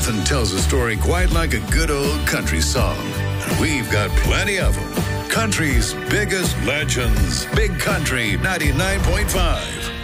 Nothing tells a story quite like a good old country song. And we've got plenty of them. Country's biggest legends. Big Country 99.5.